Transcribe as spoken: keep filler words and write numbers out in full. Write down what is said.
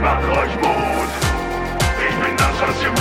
macht euch Mut. Ich bin das, was ihr